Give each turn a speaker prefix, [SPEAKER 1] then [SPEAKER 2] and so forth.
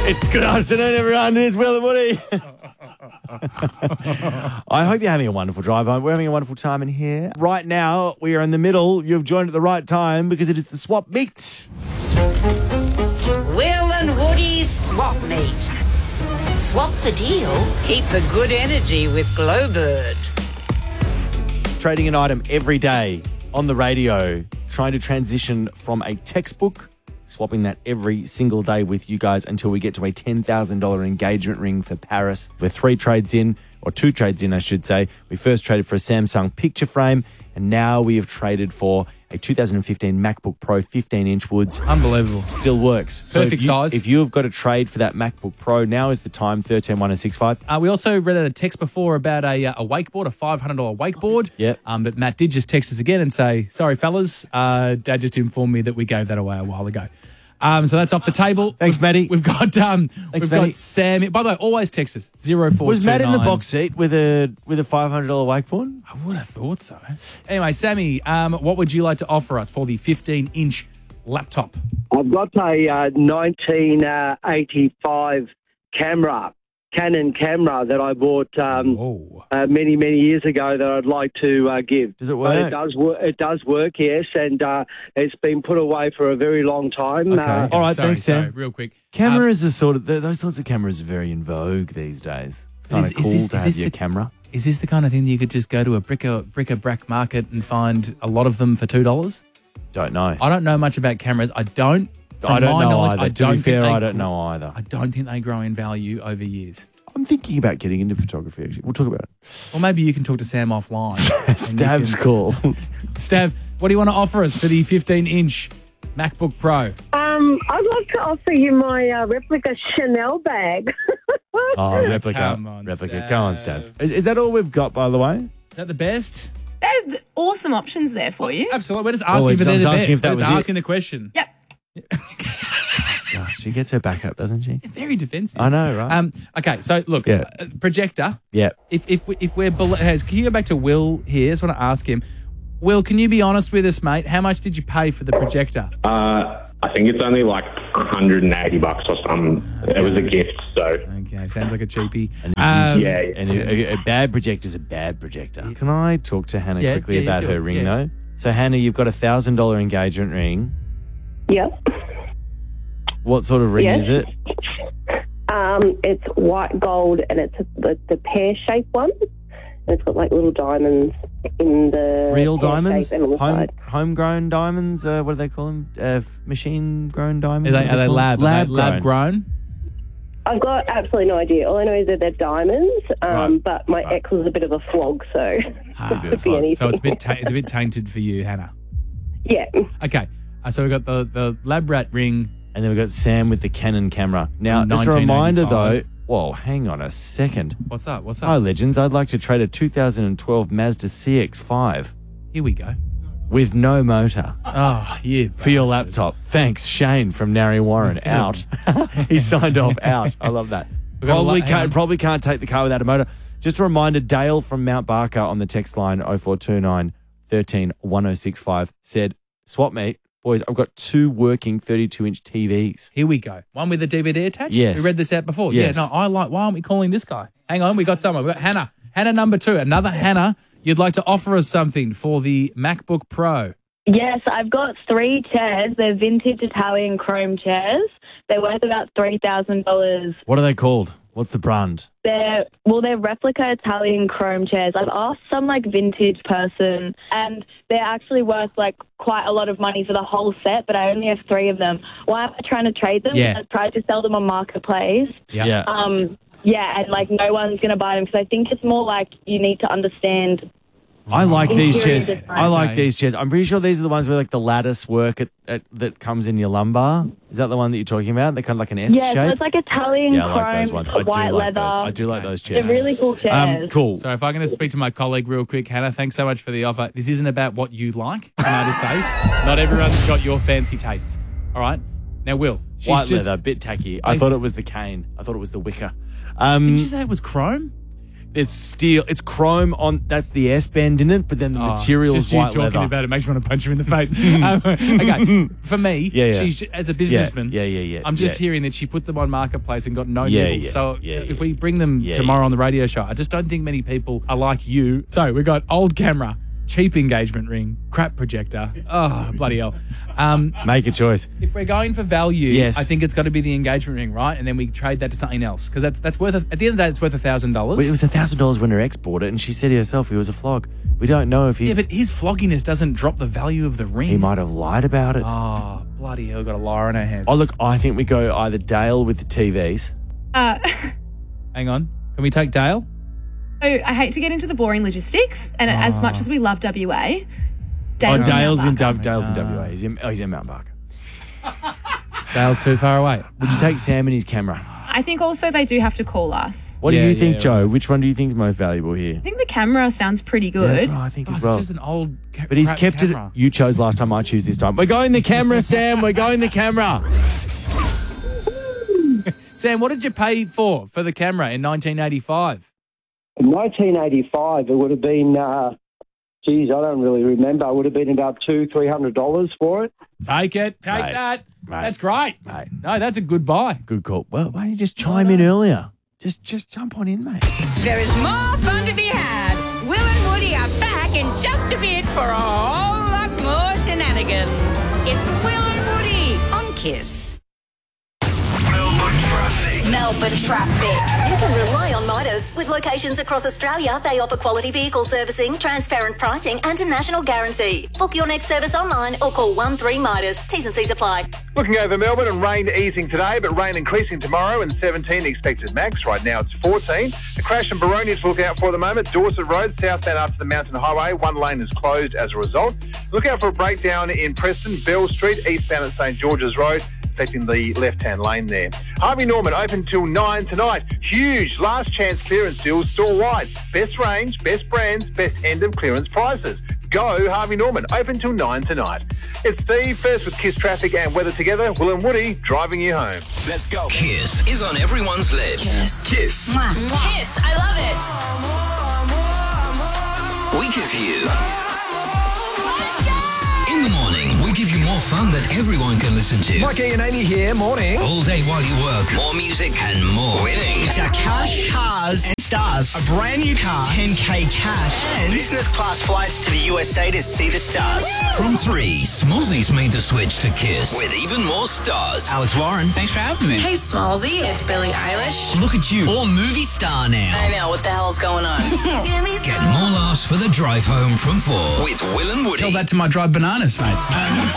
[SPEAKER 1] It's good afternoon, everyone. It's Will and Woody. I hope you're having a wonderful drive home. We're having a wonderful time in here. Right now, we are in the middle. You've joined at the right time because it is the swap meet.
[SPEAKER 2] Will and Woody's swap meet. Swap the deal, keep the good energy with Glowbird.
[SPEAKER 1] Trading an item every day on the radio, trying to transition from a textbook, swapping that every single day with you guys until we get to a $10,000 engagement ring for Paris. We're two trades in, I should say. We first traded for a Samsung picture frame, and now we have traded for a 2015 MacBook Pro 15-inch Woods.
[SPEAKER 3] Unbelievable.
[SPEAKER 1] Still works.
[SPEAKER 3] Perfect size.
[SPEAKER 1] If you have got a trade for that MacBook Pro, now is the time, 131065.
[SPEAKER 3] We also read out a text before about a wakeboard, a $500 wakeboard.
[SPEAKER 1] Yep.
[SPEAKER 3] But Matt did just text us again and say, sorry, fellas, Dad just informed me that we gave that away a while ago. So that's off the table.
[SPEAKER 1] Thanks, Matty.
[SPEAKER 3] We've got
[SPEAKER 1] Matty.
[SPEAKER 3] Sam. By the way, always text us 0429.
[SPEAKER 1] Was Matt in the box seat with a $500 wakeboard?
[SPEAKER 3] I would have thought so. Anyway, Sammy, what would you like to offer us for the 15-inch laptop?
[SPEAKER 4] I've got a 1985 Canon camera that I bought many, many years ago that I'd like to give.
[SPEAKER 1] Does it work?
[SPEAKER 4] It does work, yes, and it's been put away for a very long time.
[SPEAKER 1] Okay. All right, thanks, Sam.
[SPEAKER 3] Sorry, real quick.
[SPEAKER 1] Cameras are sort of, those sorts of cameras are very in vogue these days. It's kind of cool to have your camera.
[SPEAKER 3] Is this the kind of thing that you could just go to a bric-a-brac market and find a lot of them for $2?
[SPEAKER 1] Don't know.
[SPEAKER 3] I don't know much about cameras. I don't know
[SPEAKER 1] either. To be fair, I don't know either.
[SPEAKER 3] I don't think they grow in value over years.
[SPEAKER 1] I'm thinking about getting into photography, actually. We'll talk about it.
[SPEAKER 3] Or maybe you can talk to Sam offline.
[SPEAKER 1] Stav's call.
[SPEAKER 3] Stav, what do you want to offer us for the 15-inch MacBook Pro?
[SPEAKER 5] I'd like to offer you my replica Chanel bag.
[SPEAKER 1] Oh, replica.
[SPEAKER 3] Come on,
[SPEAKER 1] replica.
[SPEAKER 3] Stav.
[SPEAKER 1] Come on, Stav. Is that all we've got, by the way?
[SPEAKER 3] Is that the best?
[SPEAKER 6] There's awesome options there for you.
[SPEAKER 3] Absolutely. We're just asking if they're the
[SPEAKER 1] asking
[SPEAKER 3] best.
[SPEAKER 1] if that
[SPEAKER 3] We're
[SPEAKER 1] was
[SPEAKER 3] just
[SPEAKER 1] it.
[SPEAKER 3] asking the question.
[SPEAKER 6] Yep.
[SPEAKER 1] Gosh, she gets her back up, doesn't she?
[SPEAKER 3] Very defensive.
[SPEAKER 1] I know, right?
[SPEAKER 3] Okay, so look,
[SPEAKER 1] Yeah.
[SPEAKER 3] projector.
[SPEAKER 1] Yeah.
[SPEAKER 3] If we're below, can you go back to Will here? I just want to ask him. Will, can you be honest with us, mate? How much did you pay for the projector?
[SPEAKER 7] I think it's only like $180 or something. It was a gift, so
[SPEAKER 3] Okay, sounds like a cheapie.
[SPEAKER 1] And
[SPEAKER 7] yeah.
[SPEAKER 1] And a bad projector's a bad projector. Can I talk to Hannah quickly about
[SPEAKER 3] do
[SPEAKER 1] her
[SPEAKER 3] it,
[SPEAKER 1] ring,
[SPEAKER 3] yeah.
[SPEAKER 1] though? So, Hannah, you've got a $1,000 engagement ring.
[SPEAKER 5] Yep.
[SPEAKER 1] What sort of ring
[SPEAKER 5] Yes.
[SPEAKER 1] is it?
[SPEAKER 5] It's white gold, and it's the pear-shaped one. And it's got like little diamonds in the
[SPEAKER 1] Real
[SPEAKER 5] pear
[SPEAKER 1] diamonds?
[SPEAKER 5] shape and on the side.
[SPEAKER 1] Homegrown diamonds? What do they call them? Machine-grown diamonds?
[SPEAKER 3] Are they lab? Lab grown?
[SPEAKER 5] I've got absolutely no idea. All I know is that they're diamonds,
[SPEAKER 1] Right.
[SPEAKER 5] but my ex was a bit of a flog, so it could be anything.
[SPEAKER 3] So it's a bit tainted for you, Hannah.
[SPEAKER 5] Yeah.
[SPEAKER 3] Okay, so we've got the lab rat ring.
[SPEAKER 1] And then we've got Sam with the Canon camera. Now, just a
[SPEAKER 3] 1985.
[SPEAKER 1] reminder, though. Whoa, hang on a second.
[SPEAKER 3] What's up?
[SPEAKER 1] Hi, legends. I'd like to trade a 2012 Mazda CX-5
[SPEAKER 3] Here we go.
[SPEAKER 1] with no motor
[SPEAKER 3] Oh, yeah.
[SPEAKER 1] for your laptop. Thanks, Shane from Narry Warren. Out. He signed off out. I love that.
[SPEAKER 3] got a lot- hang on.
[SPEAKER 1] Probably can't take the car without a motor. Just a reminder, Dale from Mount Barker on the text line 0429 13 1065 said, swap meet. Boys, I've got two working 32-inch TVs.
[SPEAKER 3] Here we go. One with the DVD attached?
[SPEAKER 1] Yes.
[SPEAKER 3] We read this out before.
[SPEAKER 1] Yes.
[SPEAKER 3] Yeah, no, why aren't we calling this guy? Hang on, we got someone. We got Hannah. Hannah number 2. Another Hannah. You'd like to offer us something for the MacBook Pro.
[SPEAKER 8] Yes, I've got 3 chairs. They're vintage Italian chrome chairs. They're worth about $3,000.
[SPEAKER 1] What are they called? What's the brand?
[SPEAKER 8] They're replica Italian chrome chairs. I've asked some vintage person, and they're actually worth quite a lot of money for the whole set, but I only have 3 of them. Why am I trying to trade them?
[SPEAKER 3] Yeah.
[SPEAKER 8] I've tried to sell them on Marketplace.
[SPEAKER 3] Yeah.
[SPEAKER 8] And no one's going to buy them because I think it's more you need to understand.
[SPEAKER 1] I like these
[SPEAKER 8] Interior
[SPEAKER 1] chairs.
[SPEAKER 8] design.
[SPEAKER 1] I like
[SPEAKER 3] Okay.
[SPEAKER 1] these chairs. I'm pretty sure these are the ones where the lattice work that comes in your lumbar. Is that the one that you're talking about? They're kind of like an S
[SPEAKER 8] Yeah,
[SPEAKER 1] shape.
[SPEAKER 8] so it's Italian
[SPEAKER 1] Yeah, I like
[SPEAKER 8] chrome,
[SPEAKER 1] those ones. I do
[SPEAKER 8] white
[SPEAKER 1] like
[SPEAKER 8] leather.
[SPEAKER 1] those. I do like those chairs.
[SPEAKER 8] They're really cool chairs.
[SPEAKER 1] Cool.
[SPEAKER 3] So if I can just speak to my colleague real quick, Hannah, thanks so much for the offer. This isn't about what you like, can I just say? Not everyone's got your fancy tastes. All right? Now, Will, she's
[SPEAKER 1] White
[SPEAKER 3] just...
[SPEAKER 1] leather, bit tacky. I thought it was the cane. I thought it was the wicker.
[SPEAKER 3] Did you say it was chrome?
[SPEAKER 1] It's steel. It's chrome on. That's the S bend in it, but then the material is
[SPEAKER 3] just you
[SPEAKER 1] white
[SPEAKER 3] talking
[SPEAKER 1] leather.
[SPEAKER 3] about it makes me want to punch you in the face. Okay, for me, she's as a businessman. I'm just hearing that she put them on Marketplace and got no nibbles. So if we bring them tomorrow on the radio show, I just don't think many people are like you. So we've got old camera, cheap engagement ring, crap projector. Oh, bloody hell.
[SPEAKER 1] Make a choice.
[SPEAKER 3] If we're going for value,
[SPEAKER 1] Yes.
[SPEAKER 3] I think it's got to be the engagement ring, right? And then we trade that to something else because that's worth. At the end of the day, it's worth $1,000.
[SPEAKER 1] Well, it was $1,000 when her ex bought it, and she said herself it was a flog. We don't know if he.
[SPEAKER 3] Yeah, but his flogginess doesn't drop the value of the ring.
[SPEAKER 1] He might have lied about it.
[SPEAKER 3] Oh, bloody hell! Got a liar in her hand.
[SPEAKER 1] Oh, look, I think we go either Dale with the TVs.
[SPEAKER 3] Hang on, can we take Dale?
[SPEAKER 6] So I hate to get into the boring logistics, and as much as we love WA, Dale's
[SPEAKER 1] in WA. He's in Mount Barker.
[SPEAKER 3] Dale's too far away.
[SPEAKER 1] Would you take Sam and his camera?
[SPEAKER 6] I think also they do have to call us.
[SPEAKER 1] What do you think, Joe? Which one do you think is most valuable here?
[SPEAKER 6] I think the camera sounds pretty
[SPEAKER 1] Yeah,
[SPEAKER 6] good.
[SPEAKER 1] that's what I think as
[SPEAKER 3] It's
[SPEAKER 1] well.
[SPEAKER 3] just an old.
[SPEAKER 1] But he's kept
[SPEAKER 3] camera.
[SPEAKER 1] it. You chose last time. I choose this time. We're going the camera, Sam. We're going the camera.
[SPEAKER 3] Sam, what did you pay for the camera in 1985?
[SPEAKER 4] In 1985, it would have been, I don't really remember. It would have been about $200-300 for it.
[SPEAKER 3] Take it. Take
[SPEAKER 1] Mate.
[SPEAKER 3] that.
[SPEAKER 1] Mate.
[SPEAKER 3] That's great.
[SPEAKER 1] Mate.
[SPEAKER 3] No, that's a good buy.
[SPEAKER 1] Good call. Well, why don't you just chime in earlier? Just jump on in, mate.
[SPEAKER 2] There is more fun to be had. Will and Woody are back in just a bit for a whole lot more shenanigans. It's Will and Woody on Kiss.
[SPEAKER 9] Melbourne Traffic. You can rely on Midas. With locations across Australia, they offer quality vehicle servicing, transparent pricing and a national guarantee. Book your next service online or call 13 Midas. T's and C's apply.
[SPEAKER 10] Looking over Melbourne, and rain easing today, but rain increasing tomorrow, and 17 expected max. Right now it's 14. A crash in Baroni to look out for at the moment. Dorset Road, southbound up to the Mountain Highway. One lane is closed as a result. Look out for a breakdown in Preston, Bell Street, eastbound at St George's Road, affecting the left-hand lane there. Harvey Norman open till 9 tonight. Huge last chance clearance deals store-wide. Best range, best brands, best end of clearance prices. Go Harvey Norman, open till 9 tonight. It's Steve, first with Kiss Traffic and weather together. Will and Woody driving you home.
[SPEAKER 11] Let's go. Kiss is on everyone's lips. Kiss.
[SPEAKER 9] Mwah.
[SPEAKER 12] Kiss, I love it.
[SPEAKER 11] We give you... In the morning, we give you more fun that everyone can listen to.
[SPEAKER 13] Mikey and Amy here, morning.
[SPEAKER 11] All day while you work. More music and more winning.
[SPEAKER 14] It's our Cash Cars and Stars. A brand new car, 10K cash, and business class flights to the USA to see the stars.
[SPEAKER 11] From 3, Smallzy's made the switch to Kiss with even more stars.
[SPEAKER 14] Alex Warren, thanks for having me.
[SPEAKER 12] Hey, Smallzy, it's Billie Eilish.
[SPEAKER 14] Look at you, all movie star now.
[SPEAKER 12] I know, what the hell's going on?
[SPEAKER 11] Get more laughs for the drive home from 4 with Will and Woody.
[SPEAKER 14] Tell that to my dried bananas, mate.